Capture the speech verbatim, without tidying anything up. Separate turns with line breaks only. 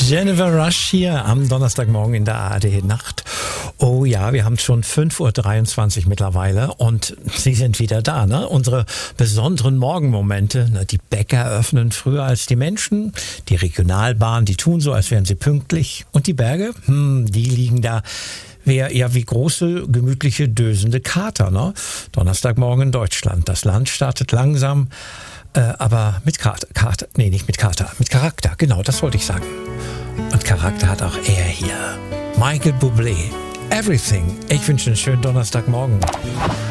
Jennifer Rush hier am Donnerstagmorgen in der A R D-Nacht. Oh ja, wir haben schon fünf Uhr dreiundzwanzig mittlerweile und Sie sind wieder da, ne? Unsere besonderen Morgenmomente. Ne? Die Bäcker öffnen früher als die Menschen. Die Regionalbahnen, die tun so, als wären sie pünktlich. Und die Berge, hm, die liegen da wäre eher wie große, gemütliche, dösende Kater. Ne? Donnerstagmorgen in Deutschland. Das Land startet langsam, äh, aber mit Kater, Kater. Nee, nicht mit Kater, mit Charakter. Genau, das wollte ich sagen. Und Charakter hat auch er hier. Michael Bublé. Everything. Ich wünsche einen schönen Donnerstagmorgen.